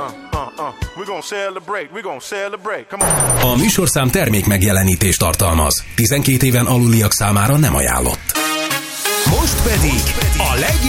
We're gonna celebrate, we're gonna celebrate. Come on. A műsorszám termék megjelenítést tartalmaz. 12 éven aluliak számára nem ajánlott. Most pedig a